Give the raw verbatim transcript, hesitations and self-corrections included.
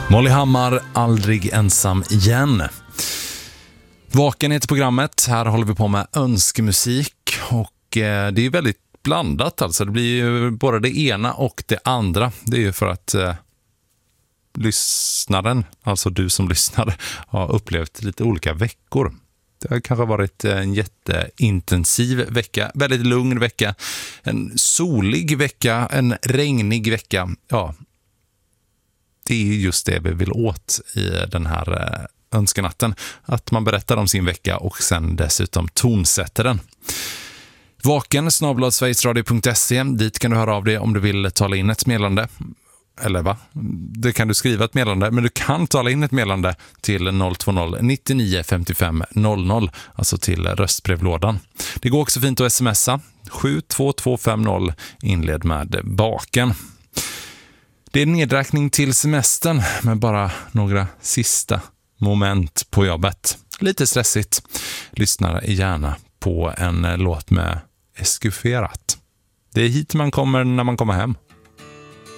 Molly Hammar, aldrig ensam igen. Vaken heter programmet. Här håller vi på med önskemusik och eh, det är väldigt blandat alltså. Det blir ju både det ena och det andra. Det är ju för att eh, lyssnaren, alltså du som lyssnar, har upplevt lite olika veckor. Det har kanske varit en jätteintensiv vecka, väldigt lugn vecka, en solig vecka, en regnig vecka. Ja, det är just det vi vill åt i den här önskenatten. Att man berättar om sin vecka och sen dessutom tonsätter den. Vaken snabel-a sverigesradio punkt se. Dit kan du höra av dig om du vill tala in ett meddelande. Eller va? Det kan du skriva ett meddelande, men du kan tala in ett meddelande till noll två noll nittionio femtiofem noll noll, alltså till röstbrevlådan. Det går också fint att smsa sju två två fem noll, inled med baken. Det är nedräkning till semestern med bara några sista moment på jobbet. Lite stressigt. Lyssna gärna på en låt med Eskuferat. Det är hit man kommer när man kommer hem.